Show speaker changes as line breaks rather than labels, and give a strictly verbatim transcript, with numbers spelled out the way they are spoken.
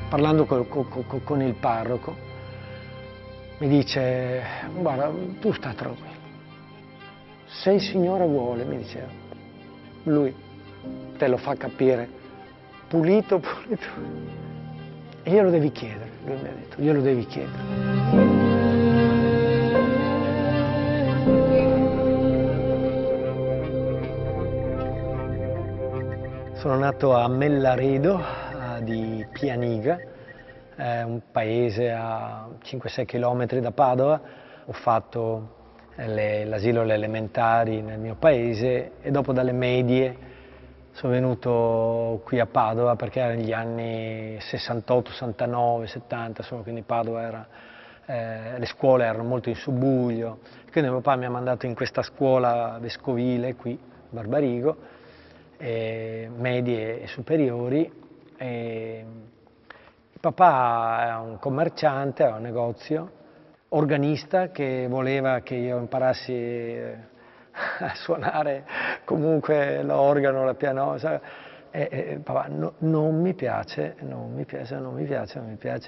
parlando col, col, col, con il parroco, mi dice: guarda, tu sta tranquillo, se il Signore vuole, mi diceva, Lui te lo fa capire, pulito, pulito, e glielo devi chiedere, lui mi ha detto, glielo devi chiedere. Sono nato a Mellaredo di Pianiga, è un paese a cinque sei chilometri da Padova. Ho fatto l'asilo alle elementari nel mio paese e dopo dalle medie sono venuto qui a Padova perché erano gli anni sessantotto, sessantanove, settanta, insomma, quindi Padova era, eh, le scuole erano molto in subbuglio. Quindi mio papà mi ha mandato in questa scuola vescovile qui, Barbarigo, Eh, medie e superiori. E papà è un commerciante, ha un negozio, organista, che voleva che io imparassi a suonare comunque l'organo, la pianola, e, e papà no, non mi piace, non mi piace, non mi piace, non mi piace.